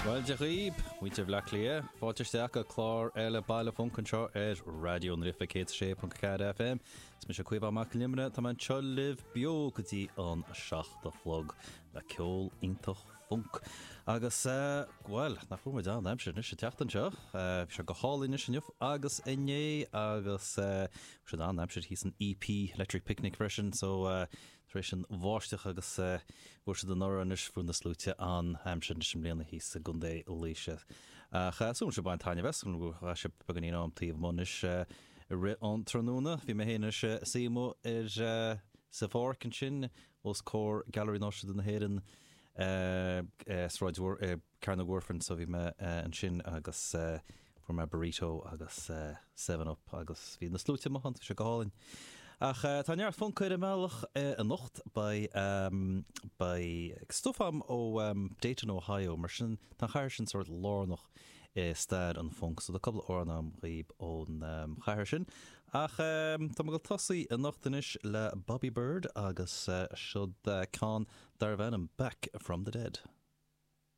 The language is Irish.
Well, Jarib, we've black clear. Fáilte chlár eile baile funcan seo radio Rifa FM. Is mis a cuiomh amach limre tá man seo live bio gotí an seachta flog le ceol intach funk. Agus, well, nach chuir da neimse nis teachtan seo. Bhí se go hálí nis inniuh agus inné agus se da neimse hís an EP Electric Picnic version, so Tréis an bháisteach agus bhuair se den nóra nis fún na slúte an heimse nis sem léana hís a gundé líise. Chasún se bain taine ves, go se beganí am tíomh mó nis ri an tróna, bhí mé héana símo sa bhharcin sin os cór gallery náisiú den na héan sráid Carna Gorfin, so bhí me an sin agus for my burrito agus 7-Up agus bhí na slúte mo han se go hálinn. Ach tá neart fun chuir meach a nocht by stofam ó Dayton, Ohio, mar sin tá chair sin sort lár noch stad an funk, so the couple ornam rib on chair sin. Ach tá go tosaí a nochtanis le Bobby Bird agus should can dar venom back from the dead.